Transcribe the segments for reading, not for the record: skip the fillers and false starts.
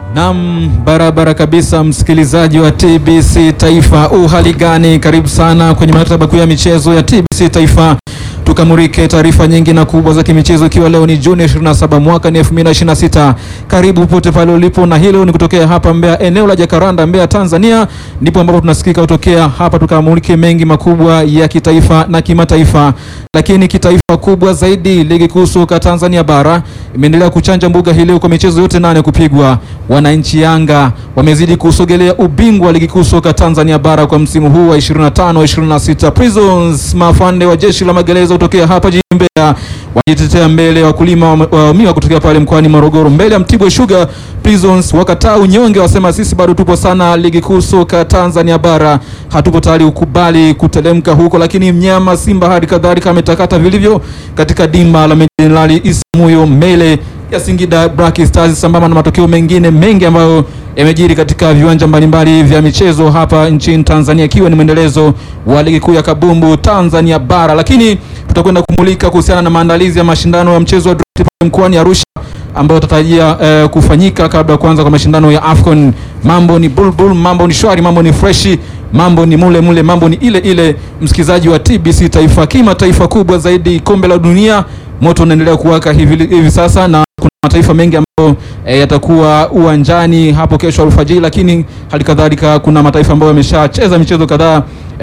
Naam, barabara kabisa msikilizaji wa TBC Taifa. Uhali gani? Karibu sana kwenye maktaba kuu ya michezo ya TBC Taifa. Tukamurike taarifa nyingi na kubwa za kimichezo, ikiwa leo ni Juni 27 mwaka ni 2026. Karibu pote pale ulipo, na hilo ni kutokea hapa Mbeya, eneo la Jacaranda, Mbeya, Tanzania. Ndipo ambapo tunasikika kutokea hapa, tukamurike mengi makubwa ya kitaifa na kimataifa. Lakini kitaifa kubwa zaidi, ligi kuu soka Tanzania bara imeendelea kuchanja mbuga hii leo kwa michezo yote 8 kupigwa. Wananchi Yanga wamezidi kusogelea ubingwa wa ligi kuu soka Tanzania bara kwa msimu huu wa 25-26. Prisons, mafande wa jeshi la magereza kutokea hapa jijini Mbeya, wajitetea mbele wakulima wa miwa kutokea pale mkoani Morogoro, mbele ya Mtibwa Sugar. Prisons wakataa unyonge, wasema sisi bado tupo sana ligi kuu soka Tanzania bara, hatupo tayari ukubali kutelemka huko. Lakini mnyama Simba hadi kadhalika ametakata vilivyo katika dimba la Jenerali Isamuhyo mbele ya Singida Black Stars, sambamba na matokeo mengine mengi ambayo yamejiri katika viwanja mbalimbali vya michezo hapa nchini Tanzania, ikiwa ni mwendelezo wa ligi kuu ya kabumbu Tanzania bara. Lakini tutakwenda kumulika kuhusiana na maandalizi ya mashindano ya mchezo wa draft mkoani Arusha ambayo tatarajia kufanyika kabla ya kuanza kwa mashindano ya AFCON. Mambo ni bulbul, mambo ni shwari, mambo ni freshi, mambo ni mule, mambo ni ile. Msikizaji wa TBC Taifa, kimataifa kubwa zaidi, kombe la dunia, moto unaendelea kuwaka hivi sasa, na kuna mataifa mengi ambayo yatakuwa uwanjani hapo kesho alfajiri. Lakini halikadhalika kuna mataifa ambayo yameshacheza michezo kadhaa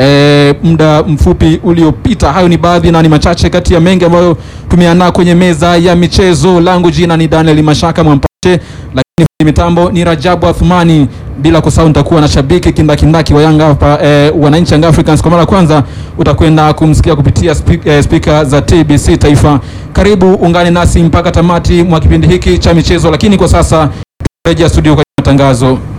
muda mfupi uliopita. Hayo ni baadhi na ni machache kati ya mengi ambayo tumeandaa kwenye meza ya michezo. Langu jina ni Daniel Mashaka Mwampache, lakini mitambo ni Rajabu Athmani. Bila kusahau nitakuwa na shabiki kindaki wa Yanga hapa, wananchi Young Africans. Kwa mara kwanza utakwenda kumsikia kupitia speaker za TBC Taifa. Karibu ungane nasi mpaka tamati mwa kipindi hiki cha michezo, lakini kwa sasa turejea studio kwa matangazo.